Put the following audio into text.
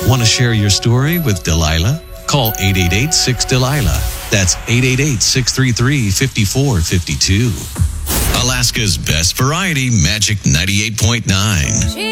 Want to share your story with Delilah? Call 888-6-DELILAH. That's 888-633-5452. Alaska's best variety, Magic 98.9.